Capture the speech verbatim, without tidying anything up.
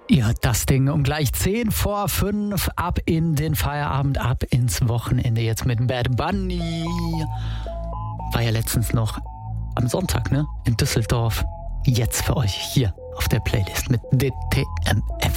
Ja, das Ding um gleich zehn vor fünf, ab in den Feierabend, ab ins Wochenende jetzt mit Bad Bunny. War ja letztens noch am Sonntag, ne? In Düsseldorf. Jetzt für euch hier auf der Playlist mit D T M F.